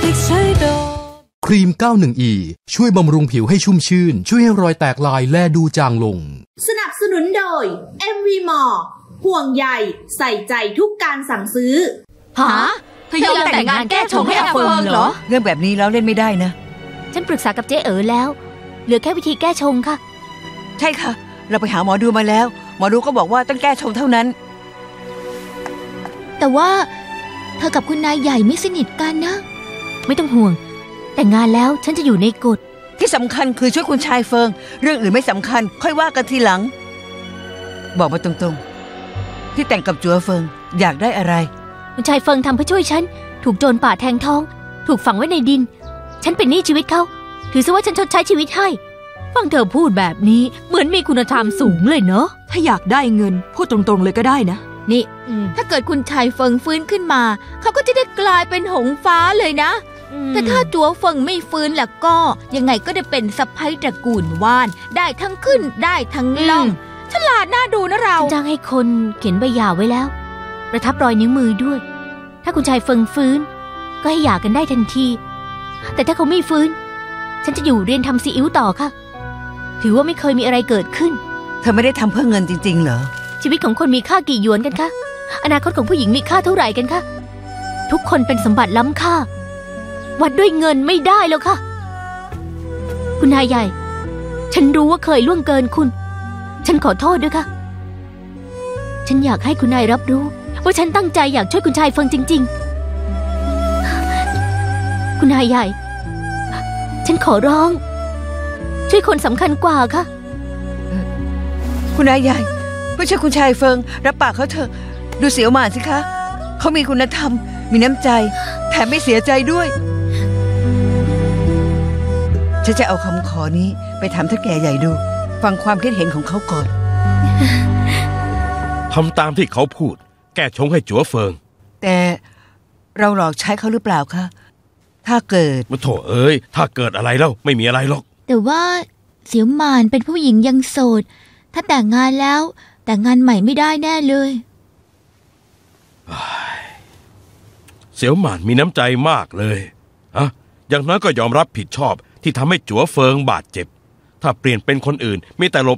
ครีม 91E ช่วยบำรุงผิวให้ชุ่มชื่นช่วยให้รอยแตกลายและดูจางลงสนับสนุนโดย MV Mall ห่วงใยใส่ใจทุกการสั่งซื้อหาเธอยอมแต่งงานแก้ชงให้อาเฟิงเหรอเรื่องแบบนี้แล้วเล่นไม่ได้นะฉันปรึกษากับเจ๊เอ๋อแล้วเหลือแค่วิธีแก้ชงค่ะใช่ค่ะเราไปหาหมอดูมาแล้วหมอดูก็บอกว่าต้องแก้ชงเท่านั้นแต่ว่าเธอกับคุณนายใหญ่ไม่สนิทกันนะไม่ต้องห่วงแต่งงานแล้วฉันจะอยู่ในกฎที่สำคัญคือช่วยคุณชายเฟิงเรื่องอื่นไม่สำคัญค่อยว่ากันทีหลังบอกมาตรงๆที่แต่งกับจัวเฟิงอยากได้อะไรคุณชายเฟิงทำเพื่อช่วยฉันถูกโจรป่าแทงท้องถูกฝังไว้ในดินฉันเป็นหนี้ชีวิตเขาถือซะว่าฉันชดใช้ชีวิตให้ฟังเธอพูดแบบนี้เหมือนมีคุณธรรมสูงเลยเนาะถ้าอยากได้เงินพูดตรงๆเลยก็ได้นะนี่ถ้าเกิดคุณชายเฟิงฟื้นขึ้นมาเขาก็จะได้กลายเป็นหงฟ้าเลยนะแต่ถ้าจัวเฟิงไม่ฟื้นล่ะก็ยังไงก็ได้เป็นสะใภ้ตระกูลว่านได้ทั้งขึ้นได้ทั้งล่องฉลาดน่าดูนะเราจ้างให้คนเขียนใบหย่าไว้แล้วประทับรอยนิ้วมือด้วยถ้าคุณชายเฟิงฟื้นก็ให้หย่ากันได้ทันทีแต่ถ้าเขาไม่ฟื้นฉันจะอยู่เรียนทำซีอิ๊วต่อค่ะถือว่าไม่เคยมีอะไรเกิดขึ้นเธอไม่ได้ทำเพื่อเงินจริงๆเหรอชีวิตของคนมีค่ากี่หยวนกันคะอนาคตของผู้หญิงมีค่าเท่าไหร่กันคะทุกคนเป็นสมบัติล้ำค่าวัดด้วยเงินไม่ได้แล้วค่ะคุณนายใหญ่ฉันรู้ว่าเคยล่วงเกินคุณฉันขอโทษด้วยค่ะฉันอยากให้คุณนายรับรู้ว่าฉันตั้งใจอยากช่วยคุณชายเฟิงจริงๆคุณนายใหญ่ฉันขอร้องช่วยคนสำคัญกว่าค่ะคุณนายใหญ่ไม่ใช่คุณชายเฟิงรับปากเขาเถอะดูเสี่ยวหม่านสิคะเขามีคุณธรรมมีน้ำใจแถมไม่เสียใจด้วยฉันจะเอาคำขอนี้ไปถามท่านแก่ใหญ่ดูฟังความคิดเห็นของเขาก่อนทำตามที่เขาพูดแก้ชงให้จัวเฟิงแต่เราหลอกใช้เขาหรือเปล่าคะถ้าเกิดโถ่เอ้ยถ้าเกิดอะไรแล้วไม่มีอะไรหรอกแต่ว่าเสี่ยวหม่านเป็นผู้หญิงยังโสดถ้าแต่งงานแล้วแต่งงานใหม่ไม่ได้แน่เลยเสี่ยวหม่านมีน้ำใจมากเลยอะอย่างน้อยก็ยอมรับผิดชอบที่ทำให้จัวเฟิงบาดเจ็บถ้าเปลี่ยนเป็นคนอื่นมีแต่หลบ